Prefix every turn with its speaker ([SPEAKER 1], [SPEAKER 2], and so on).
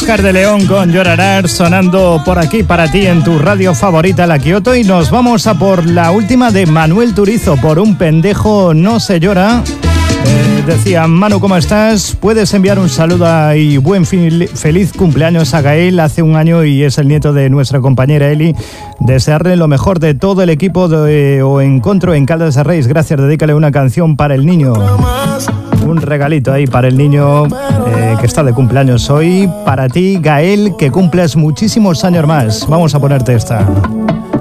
[SPEAKER 1] Oscar de León con Llorarás sonando por aquí para ti en tu radio favorita, La Quioto, y nos vamos a por la última de Manuel Turizo, Por un pendejo no se llora. Decía, Manu, ¿cómo estás? Puedes enviar un saludo y feliz cumpleaños a Gael, hace un año y es el nieto de nuestra compañera Eli. Desearle lo mejor de todo el equipo de O Encontro en Caldas de Reis. Gracias, dedícale una canción para el niño. Un regalito ahí para el niño que está de cumpleaños hoy. Para ti, Gael, que cumples muchísimos años más. Vamos a ponerte esta.